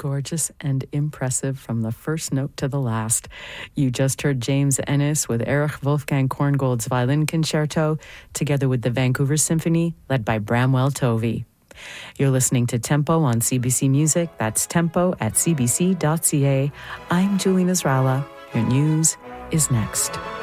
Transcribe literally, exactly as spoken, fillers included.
gorgeous and impressive from the first note to the last. You just heard James Ennis with Erich Wolfgang Korngold's Violin Concerto, together with the Vancouver Symphony, led by Bramwell Tovey. You're listening to Tempo on C B C Music. That's tempo at c b c dot c a. I'm Julie Nasrallah. Your news is next.